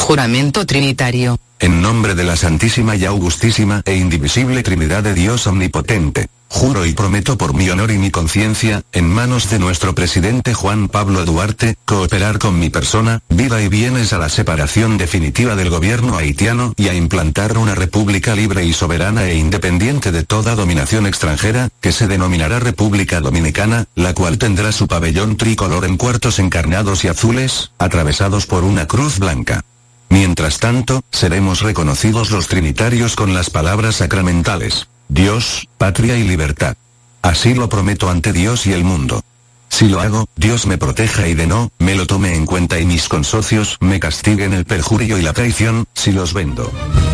Juramento trinitario. En nombre de la Santísima y Augustísima e Indivisible Trinidad de Dios Omnipotente, juro y prometo por mi honor y mi conciencia, en manos de nuestro presidente Juan Pablo Duarte, cooperar con mi persona, vida y bienes a la separación definitiva del gobierno haitiano y a implantar una república libre y soberana e independiente de toda dominación extranjera, que se denominará República Dominicana, la cual tendrá su pabellón tricolor en cuartos encarnados y azules, atravesados por una cruz blanca. Mientras tanto, seremos reconocidos los trinitarios con las palabras sacramentales: Dios, patria y libertad. Así lo prometo ante Dios y el mundo. Si lo hago, Dios me proteja y de no, me lo tome en cuenta y mis consocios me castiguen el perjurio y la traición, si los vendo.